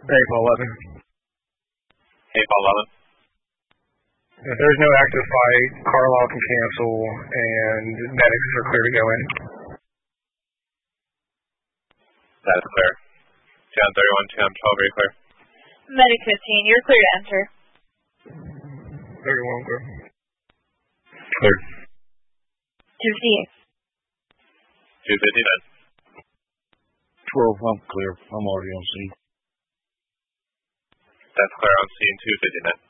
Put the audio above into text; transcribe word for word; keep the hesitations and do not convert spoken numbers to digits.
Hey, Paul eleven. Hey, Paul eleven. If there's no active fight, Carlisle can cancel, and medics are clear to go in. That's clear. two M thirty-one, two M twelve, are you clear? Medic fifteen, you're clear to enter. thirty-one, clear. Clear. two fifty-eight. two fifty-nine. twelve, I'm clear. I'm already on scene. That's clear on scene two fifty-nine.